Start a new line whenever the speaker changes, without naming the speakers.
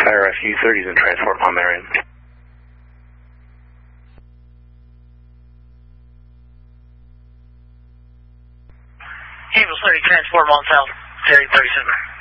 IRF U30 is in transport, Palm Marion.
Angel 30, transport, Mount South, Area 37.